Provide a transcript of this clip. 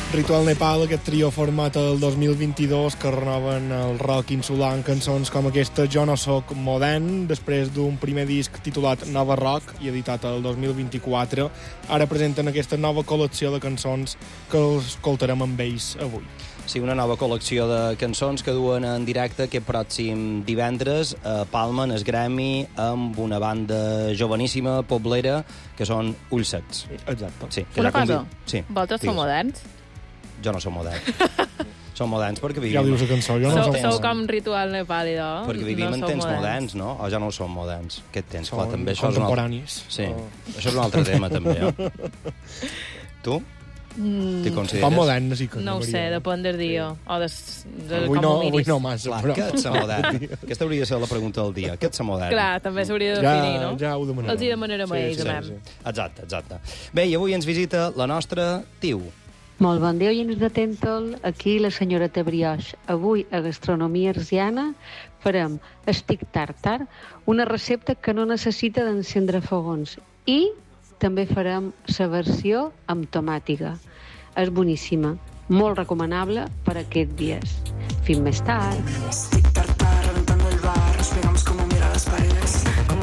Ritual Nepal, aquest trio format el 2022 que renoven el rock insular amb cançons com aquesta Jo no soc modern, després d'un primer disc titulat Nova Rock i editat el 2024. Ara presenten aquesta nova col·lecció de cançons que escoltarem amb ells avui. Sí, una nova col·lecció de cançons que duen en directe aquest pròxim divendres a Palma, en el Gremi, amb una banda joveníssima, poblera, que són Ulls Secs. Exacte. Sí, Una cosa, sí, vosaltres sou moderns? Jo no som modern. Som moderns perquè vivim... Ja ho dius a cançó, jo no som Sou com Ritual Nepal, idò? Perquè vivim en temps moderns, no? O ja no som moderns? Aquest temps, clar, també això és un altre... contemporanis. Sí, això és un altre tema, també, Tu? T'hi consideres? Com modern, sí que no ho sé, depèn del dia. O de avui com ho miris. Avui no massa, clar, però... què et sa modern? Aquesta hauria de ser la pregunta del dia. Què et sa modern? Clar, també s'hauria de definir, no? Ja ho demanarem. Els hi demanarem a ells, Exacte. Bé, i avui ens visita la nostra Tiu. Molt bon dia, oients de Tentol. Aquí la senyora Tabrioix. Avui, a Gastronomia Arsiana, farem estic tartar, una recepta que no necessita d'encendre fogons. I també farem la versió amb tomàtiga. És boníssima, molt recomanable per a aquests dies. Fins més tard.